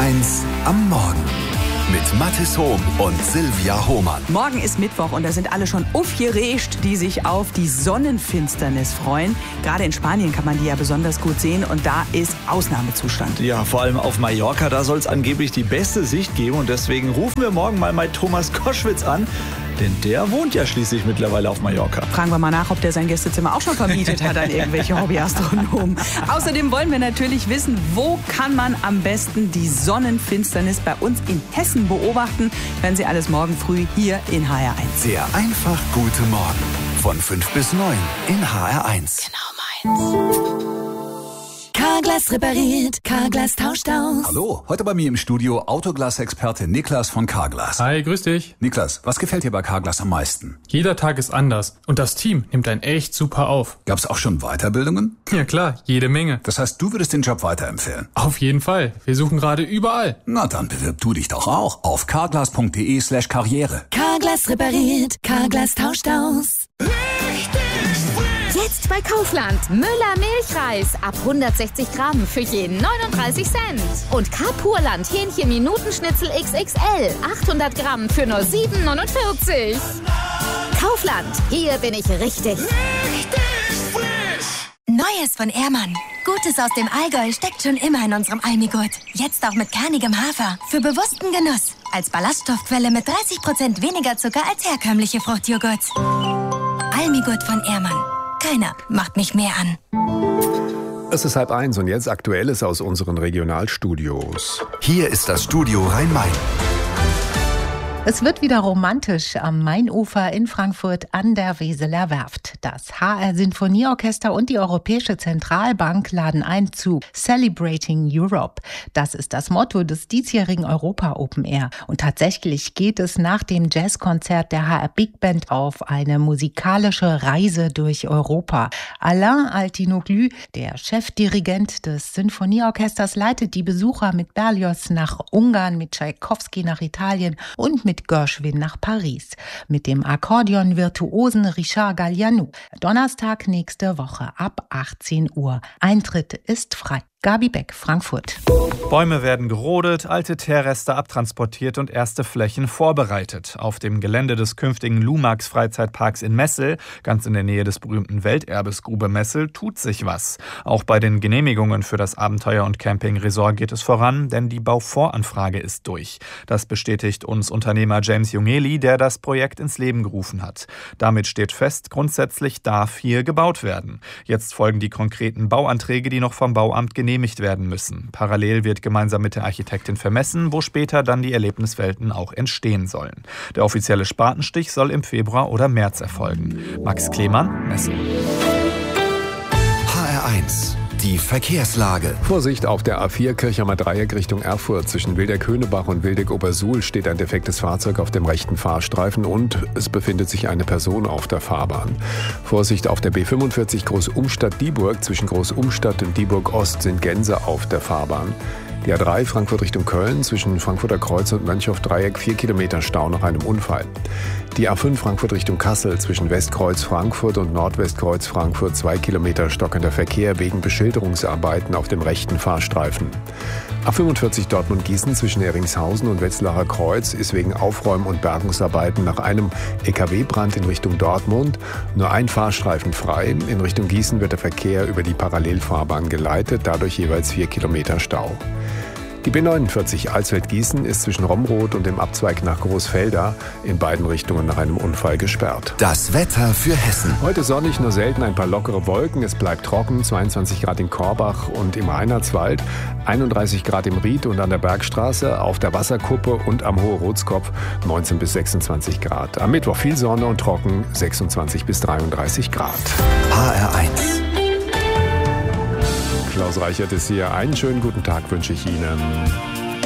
HR1 am Morgen. Mit Mathis Hohm und Silvia Hohmann. Morgen ist Mittwoch und da sind alle schon aufgeregt, die sich auf die Sonnenfinsternis freuen. Gerade in Spanien kann man die ja besonders gut sehen und da ist Ausnahmezustand. Ja, vor allem auf Mallorca, da soll es angeblich die beste Sicht geben und deswegen rufen wir morgen mal Thomas Koschwitz an. Denn der wohnt ja schließlich mittlerweile auf Mallorca. Fragen wir mal nach, ob der sein Gästezimmer auch schon vermietet hat an irgendwelche Hobbyastronomen. Außerdem wollen wir natürlich wissen, wo kann man am besten die Sonnenfinsternis bei uns in Hessen beobachten. Werden Sie alles morgen früh hier in HR1. Der einfach gute Morgen von 5 bis 9 in HR1. Genau meins. Carglass repariert, Carglass tauscht aus. Hallo, heute bei mir im Studio Autoglas-Experte Niklas von Carglass. Hi, grüß dich. Niklas, was gefällt dir bei Carglass am meisten? Jeder Tag ist anders und das Team nimmt einen echt super auf. Gab's auch schon Weiterbildungen? Ja klar, jede Menge. Das heißt, du würdest den Job weiterempfehlen? Auf jeden Fall. Wir suchen gerade überall. Na dann bewirb du dich doch auch auf carglass.de/karriere. Carglass repariert, Carglass tauscht aus. Jetzt bei Kaufland. Müller Milchreis ab 160 Gramm für jeden 39 Cent. Und Carpurland Hähnchen Minutenschnitzel XXL 800 Gramm für nur 7,49. Kaufland, hier bin ich richtig. Neues von Ehrmann. Gutes aus dem Allgäu steckt schon immer in unserem Almigurt. Jetzt auch mit kernigem Hafer. Für bewussten Genuss. Als Ballaststoffquelle mit 30% weniger Zucker als herkömmliche Fruchtjoghurt. Almigurt von Ehrmann. Keiner macht mich mehr an. Es ist 12:30 und jetzt Aktuelles aus unseren Regionalstudios. Hier ist das Studio Rhein-Main. Es wird wieder romantisch am Mainufer in Frankfurt an der Weseler Werft. Das HR-Sinfonieorchester und die Europäische Zentralbank laden ein zu Celebrating Europe. Das ist das Motto des diesjährigen Europa Open Air. Und tatsächlich geht es nach dem Jazzkonzert der HR Big Band auf eine musikalische Reise durch Europa. Alain Altinoglu, der Chefdirigent des Sinfonieorchesters, leitet die Besucher mit Berlioz nach Ungarn, mit Tschaikowski nach Italien und mit Gershwin nach Paris. Mit dem Akkordeon-Virtuosen Richard Galliano. Donnerstag nächste Woche ab 18 Uhr. Eintritt ist frei. Gabi Beck, Frankfurt. Bäume werden gerodet, alte Teerreste abtransportiert und erste Flächen vorbereitet. Auf dem Gelände des künftigen Lumax-Freizeitparks in Messel, ganz in der Nähe des berühmten Welterbes Grube Messel, tut sich was. Auch bei den Genehmigungen für das Abenteuer- und Camping-Resort geht es voran, denn die Bauvoranfrage ist durch. Das bestätigt uns Unternehmer James Jungeli, der das Projekt ins Leben gerufen hat. Damit steht fest, grundsätzlich darf hier gebaut werden. Jetzt folgen die konkreten Bauanträge, die noch vom Bauamt genehmigt werden müssen. Parallel wird gemeinsam mit der Architektin vermessen, wo später dann die Erlebniswelten auch entstehen sollen. Der offizielle Spatenstich soll im Februar oder März erfolgen. Max Klemann, Messel. HR1, die Verkehrslage. Vorsicht auf der A4 Kirchheimer Dreieck Richtung Erfurt. Zwischen Wildeck-Höhnebach und Wildeck-Obersuhl steht ein defektes Fahrzeug auf dem rechten Fahrstreifen und es befindet sich eine Person auf der Fahrbahn. Vorsicht auf der B45 Großumstadt-Dieburg. Zwischen Großumstadt und Dieburg-Ost sind Gänse auf der Fahrbahn. Die A3 Frankfurt Richtung Köln, zwischen Frankfurter Kreuz und Mönchhoff-Dreieck 4 Kilometer Stau nach einem Unfall. Die A5 Frankfurt Richtung Kassel, zwischen Westkreuz Frankfurt und Nordwestkreuz Frankfurt 2 Kilometer stockender Verkehr wegen Beschilderungsarbeiten auf dem rechten Fahrstreifen. A45 Dortmund-Gießen zwischen Eringshausen und Wetzlarer Kreuz ist wegen Aufräum- und Bergungsarbeiten nach einem EKW-Brand in Richtung Dortmund nur ein Fahrstreifen frei. In Richtung Gießen wird der Verkehr über die Parallelfahrbahn geleitet, dadurch jeweils 4 Kilometer Stau. Die B49 Alsfeld-Gießen ist zwischen Romroth und dem Abzweig nach Großfelda in beiden Richtungen nach einem Unfall gesperrt. Das Wetter für Hessen. Heute sonnig, nur selten ein paar lockere Wolken. Es bleibt trocken, 22 Grad in Korbach und im Reinhardswald, 31 Grad im Ried und an der Bergstraße, auf der Wasserkuppe und am Hohe Rotskopf 19 bis 26 Grad. Am Mittwoch viel Sonne und trocken, 26 bis 33 Grad. HR1. Klaus Reichert ist hier. Einen schönen guten Tag wünsche ich Ihnen.